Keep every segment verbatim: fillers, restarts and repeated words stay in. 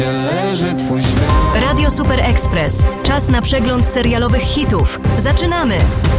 leży twój świat. Radio Super Express. Czas na przegląd serialowych hitów. Zaczynamy!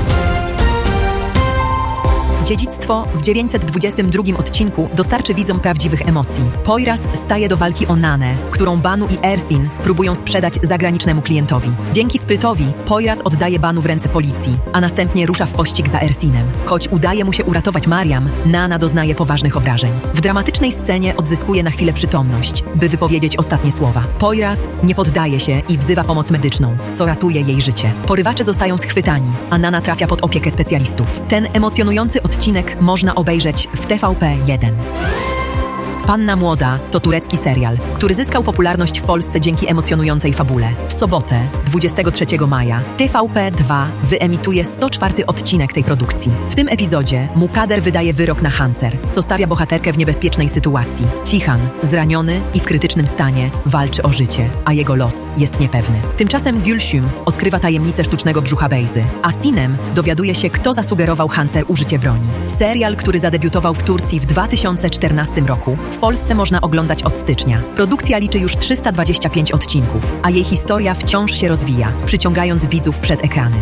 Dziedzictwo w dziewięćset dwudziestym drugim odcinku dostarczy widzom prawdziwych emocji. Poiras staje do walki o Nanę, którą Banu i Ersin próbują sprzedać zagranicznemu klientowi. Dzięki sprytowi Poiras oddaje Banu w ręce policji, a następnie rusza w pościg za Ersinem. Choć udaje mu się uratować Mariam, Nana doznaje poważnych obrażeń. W dramatycznej scenie odzyskuje na chwilę przytomność, by wypowiedzieć ostatnie słowa. Poiras nie poddaje się i wzywa pomoc medyczną, co ratuje jej życie. Porywacze zostają schwytani, a Nana trafia pod opiekę specjalistów. Ten emocjonujący odcinek można obejrzeć w T V P jeden. Panna Młoda to turecki serial, który zyskał popularność w Polsce dzięki emocjonującej fabule. W sobotę, dwudziestego trzeciego maja, T V P dwa wyemituje sto czwarty odcinek tej produkcji. W tym epizodzie Mukader wydaje wyrok na Hancer, co stawia bohaterkę w niebezpiecznej sytuacji. Cihan, zraniony i w krytycznym stanie, walczy o życie, a jego los jest niepewny. Tymczasem Gülsüm odkrywa tajemnicę sztucznego brzucha Bejzy, a Sinem dowiaduje się, kto zasugerował Hancer użycie broni. Serial, który zadebiutował w Turcji w dwa tysiące czternastym roku, w Polsce można oglądać od stycznia. Produkcja liczy już trzysta dwadzieścia pięć odcinków, a jej historia wciąż się rozwija, przyciągając widzów przed ekrany.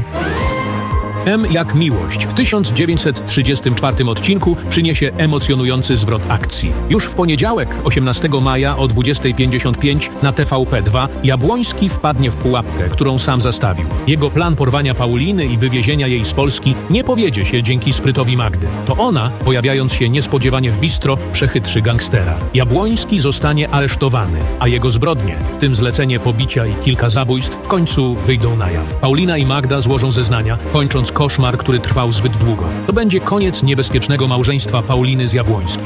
M jak miłość w tysiąc dziewięćset trzydziestym czwartym odcinku przyniesie emocjonujący zwrot akcji. Już w poniedziałek, osiemnastego maja o dwudziestej pięćdziesiąt pięć na T V P dwa Jabłoński wpadnie w pułapkę, którą sam zastawił. Jego plan porwania Pauliny i wywiezienia jej z Polski nie powiedzie się dzięki sprytowi Magdy. To ona, pojawiając się niespodziewanie w bistro, przechytrzy gangstera. Jabłoński zostanie aresztowany, a jego zbrodnie, w tym zlecenie pobicia i kilka zabójstw, w końcu wyjdą na jaw. Paulina i Magda złożą zeznania, kończąc koszmar, który trwał zbyt długo. To będzie koniec niebezpiecznego małżeństwa Pauliny z Jabłońskim.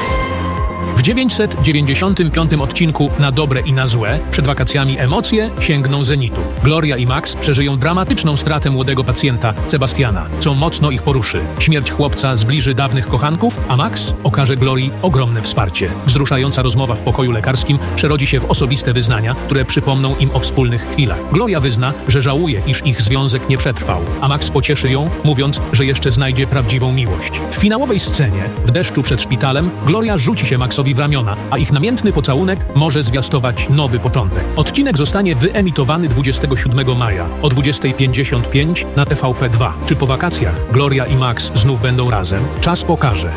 W dziewięćset dziewięćdziesiątym piątym odcinku Na dobre i na złe przed wakacjami emocje sięgną zenitu. Gloria i Max przeżyją dramatyczną stratę młodego pacjenta, Sebastiana, co mocno ich poruszy. Śmierć chłopca zbliży dawnych kochanków, a Max okaże Glorii ogromne wsparcie. Wzruszająca rozmowa w pokoju lekarskim przerodzi się w osobiste wyznania, które przypomną im o wspólnych chwilach. Gloria wyzna, że żałuje, iż ich związek nie przetrwał, a Max pocieszy ją, mówiąc, że jeszcze znajdzie prawdziwą miłość. W finałowej scenie, w deszczu przed szpitalem, Gloria rzuci się Maxowi w ramiona, a ich namiętny pocałunek może zwiastować nowy początek. Odcinek zostanie wyemitowany dwudziestego siódmego maja o dwudziestej pięćdziesiąt pięć na T V P dwa. Czy po wakacjach Gloria i Max znów będą razem? Czas pokaże.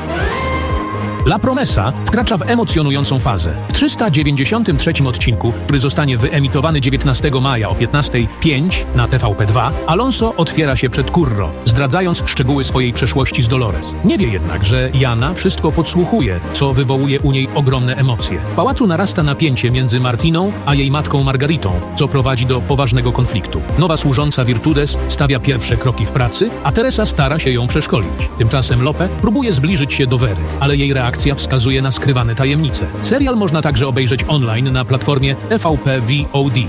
La Promesa wkracza w emocjonującą fazę. W trzysta dziewięćdziesiątym trzecim odcinku, który zostanie wyemitowany dziewiętnastego maja o piętnastej pięć na T V P dwa, Alonso otwiera się przed Curro, zdradzając szczegóły swojej przeszłości z Dolores. Nie wie jednak, że Jana wszystko podsłuchuje, co wywołuje u niej ogromne emocje. W pałacu narasta napięcie między Martiną a jej matką Margaritą, co prowadzi do poważnego konfliktu. Nowa służąca Virtudes stawia pierwsze kroki w pracy, a Teresa stara się ją przeszkolić. Tymczasem Lope próbuje zbliżyć się do Wery, ale jej reakcja Akcja wskazuje na skrywane tajemnice. Serial można także obejrzeć online na platformie T V P V O D.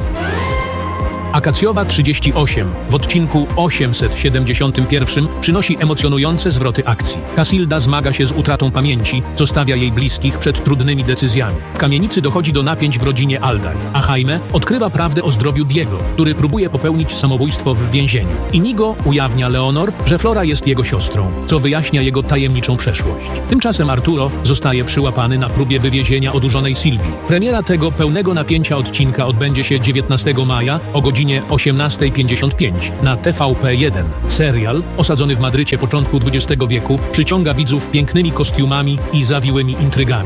Akacjowa trzydzieści osiem w odcinku osiemset siedemdziesiątym pierwszym przynosi emocjonujące zwroty akcji. Casilda zmaga się z utratą pamięci, co stawia jej bliskich przed trudnymi decyzjami. W kamienicy dochodzi do napięć w rodzinie Aldaj, a Jaime odkrywa prawdę o zdrowiu Diego, który próbuje popełnić samobójstwo w więzieniu. Inigo ujawnia Leonor, że Flora jest jego siostrą, co wyjaśnia jego tajemniczą przeszłość. Tymczasem Arturo zostaje przyłapany na próbie wywiezienia odurzonej Sylwii. Premiera tego pełnego napięcia odcinka odbędzie się dziewiętnastego maja o godzinie osiemnastej pięćdziesiąt pięć na T V P jeden. Serial, osadzony w Madrycie początku dwudziestego wieku, przyciąga widzów pięknymi kostiumami i zawiłymi intrygami.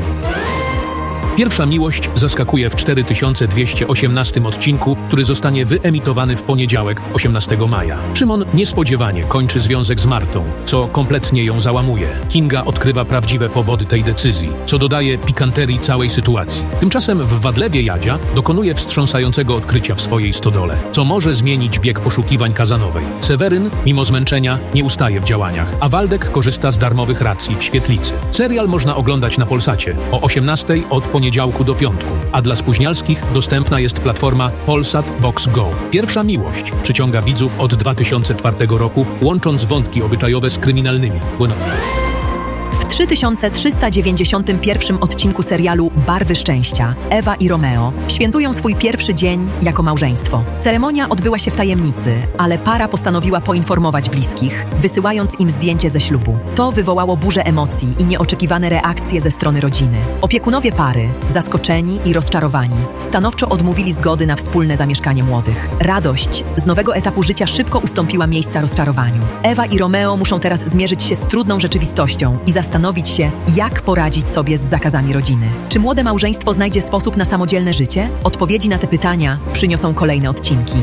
Pierwsza miłość zaskakuje w cztery tysiące dwieście osiemnastym odcinku, który zostanie wyemitowany w poniedziałek, osiemnastego maja. Szymon niespodziewanie kończy związek z Martą, co kompletnie ją załamuje. Kinga odkrywa prawdziwe powody tej decyzji, co dodaje pikanterii całej sytuacji. Tymczasem w Wadlewie Jadzia dokonuje wstrząsającego odkrycia w swojej stodole, co może zmienić bieg poszukiwań Kazanowej. Seweryn, mimo zmęczenia, nie ustaje w działaniach, a Waldek korzysta z darmowych racji w świetlicy. Serial można oglądać na Polsacie o osiemnastej od poniedziałku do piątku, a dla spóźnialskich dostępna jest platforma Polsat Box Go. Pierwsza miłość przyciąga widzów od dwa tysiące czwartego roku, łącząc wątki obyczajowe z kryminalnymi. trzy tysiące trzysta dziewięćdziesiątym pierwszym odcinku serialu Barwy Szczęścia Ewa i Romeo świętują swój pierwszy dzień jako małżeństwo. Ceremonia odbyła się w tajemnicy, ale para postanowiła poinformować bliskich, wysyłając im zdjęcie ze ślubu. To wywołało burzę emocji i nieoczekiwane reakcje ze strony rodziny. Opiekunowie pary, zaskoczeni i rozczarowani, stanowczo odmówili zgody na wspólne zamieszkanie młodych. Radość z nowego etapu życia szybko ustąpiła miejsca rozczarowaniu. Ewa i Romeo muszą teraz zmierzyć się z trudną rzeczywistością i zastanowić się, jak poradzić sobie z zakazami rodziny. Czy młode małżeństwo znajdzie sposób na samodzielne życie? Odpowiedzi na te pytania przyniosą kolejne odcinki.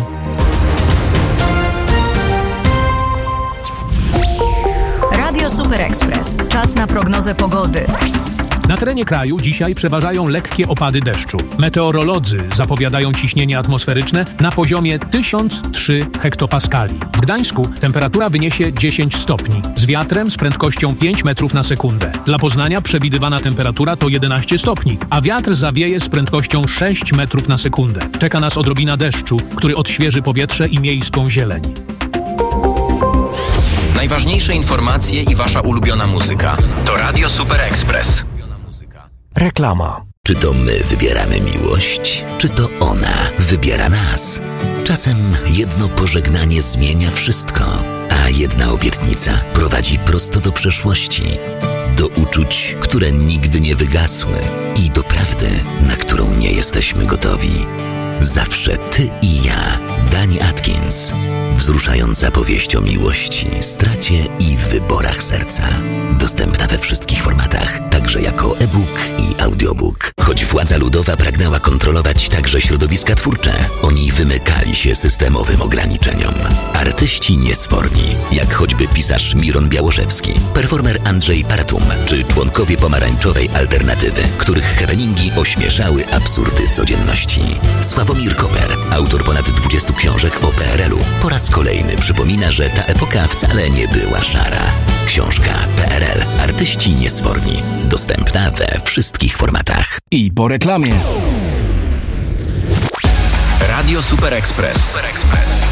Radio Super Express. Czas na prognozę pogody. Na terenie kraju dzisiaj przeważają lekkie opady deszczu. Meteorolodzy zapowiadają ciśnienie atmosferyczne na poziomie tysiąc trzy hektopaskali. W Gdańsku temperatura wyniesie dziesięć stopni, z wiatrem z prędkością pięć metrów na sekundę. Dla Poznania przewidywana temperatura to jedenaście stopni, a wiatr zawieje z prędkością sześć metrów na sekundę. Czeka nas odrobina deszczu, który odświeży powietrze i miejską zieleń. Najważniejsze informacje i wasza ulubiona muzyka to Radio Super Express. Reklama. Czy to my wybieramy miłość, czy to ona wybiera nas? Czasem jedno pożegnanie zmienia wszystko, a jedna obietnica prowadzi prosto do przeszłości, do uczuć, które nigdy nie wygasły i do prawdy, na którą nie jesteśmy gotowi. Zawsze ty i ja. Dani Atkins. Wzruszająca powieść o miłości, stracie i wyborach serca. Dostępna we wszystkich formatach, także jako e-book i audiobook. Choć władza ludowa pragnęła kontrolować także środowiska twórcze, oni wymykali się systemowym ograniczeniom. Artyści niesforni, jak choćby pisarz Miron Białoszewski, performer Andrzej Paratum, czy członkowie pomarańczowej alternatywy, których happeningi ośmieszały absurdy codzienności. Sławomir Koper, autor ponad dwudziestu książek o P R L u, po raz kolejny przypomina, że ta epoka wcale nie była szara. Książka P R L. Artyści niesforni. Dostępna we wszystkich formatach. I po reklamie. Radio Super Express. Super Express.